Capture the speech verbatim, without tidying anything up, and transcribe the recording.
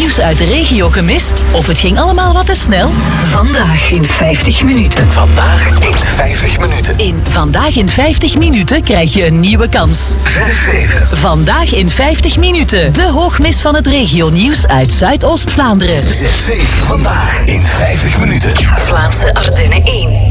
nieuws uit de regio gemist? Of het ging allemaal wat te snel? Vandaag in vijftig minuten. Vandaag in vijftig minuten. In Vandaag in vijftig minuten krijg je een nieuwe kans. zes zeven. Vandaag in vijftig minuten. De hoogmis van het regionieuws uit Zuidoost-Vlaanderen. zes zeven. Vandaag in vijftig minuten. Vlaamse Ardennen één.